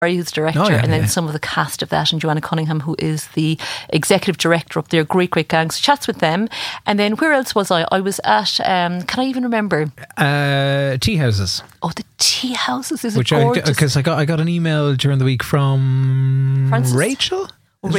who's director, and then some of the cast of that, and Joanna Cunningham, who is the executive director up there. Great gang. So chats with them. And then where else was I? I was at, can I even remember? Tea Houses. Oh, the Tea Houses is gorgeous. Because I got an email during the week from Francis? Rachel. Is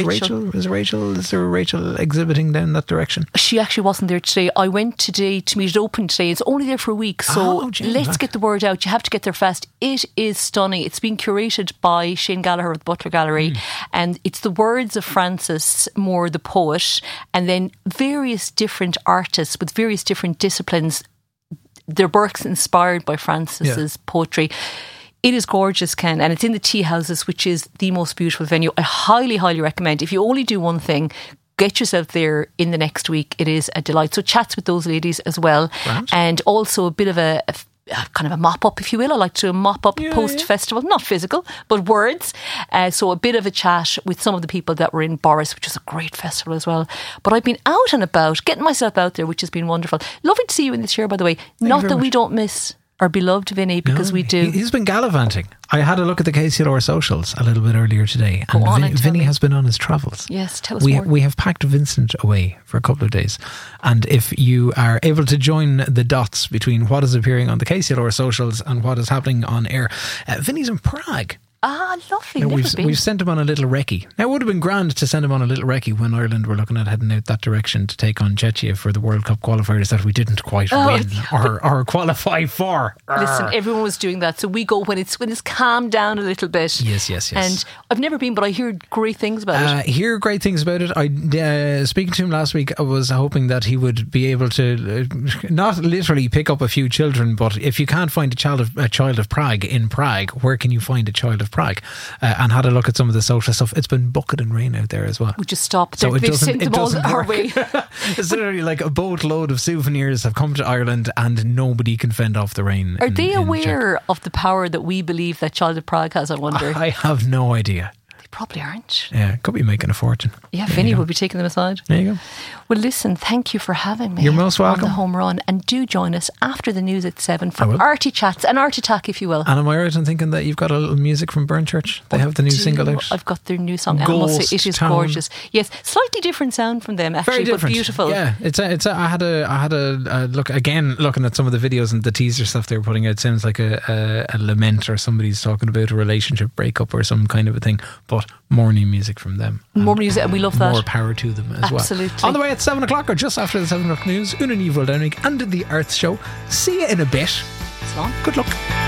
there a Rachel exhibiting down that direction? She actually wasn't there today. I went today to meet it open today. It's only there for a week, so let's get the word out. You have to get there fast. It is stunning. It's been curated by Shane Gallagher of the Butler Gallery, and it's the words of Francis Moore, the poet, and then various different artists with various different disciplines. Their works inspired by Francis's poetry. It is gorgeous, Ken, and it's in the Tea Houses, which is the most beautiful venue. I highly, highly recommend. If you only do one thing, get yourself there in the next week. It is a delight. So chats with those ladies as well. Right. And also a bit of a kind of a mop-up, if you will. I like to mop-up post-festival, not physical, but words. So a bit of a chat with some of the people that were in Boris, which is a great festival as well. But I've been out and about, getting myself out there, which has been wonderful. Lovely to see you in this chair, by the way. Not that we don't miss our beloved Vinny, because we do. He's been gallivanting. I had a look at the KCLR socials a little bit earlier today, and Vinny has been on his travels. Yes, tell us more. We have packed Vincent away for a couple of days, and if you are able to join the dots between what is appearing on the KCLR socials and what is happening on air, Vinny's in Prague. Ah, lovely. Now, we've sent him on a little recce. Now, it would have been grand to send him on a little recce when Ireland were looking at heading out that direction to take on Czechia for the World Cup qualifiers that we didn't quite win or qualify for. Listen, everyone was doing that, so we go when it's calmed down a little bit. Yes. And I've never been, but I hear great things about it. I speaking to him last week, I was hoping that he would be able to not literally pick up a few children, but if you can't find a child of Prague in Prague, where can you find a child of Prague? And had a look at some of the social stuff. It's been bucket and rain out there as well. We just stopped. So They've sent them all our way. It's literally like a boatload of souvenirs have come to Ireland and nobody can fend off the rain. Are they aware of the power that we believe that Child of Prague has, I wonder? I have no idea. Probably aren't. Yeah, could be making a fortune. Yeah, Vinny will be taking them aside. There you go. Well, listen, thank you for having me. You're most welcome. On the home run, and do join us after the news at 7 for Arty Chats and Art Attack, if you will. And am I right in thinking that you've got a little music from Burnchurch? They have the new single out. I've got their new song, and I must say it is gorgeous. Yes, slightly different sound from them, actually, very different, but beautiful. Yeah, I had a look again, looking at some of the videos and the teaser stuff they were putting out. It sounds like a lament, or somebody's talking about a relationship breakup or some kind of a thing, but more new music from them. More music, and we love that. More power to them as well. Absolutely. On the way at 7 o'clock, or just after the 7 o'clock news, Una Níomh Downing and the Earth Show. See you in a bit. It's long. Good luck.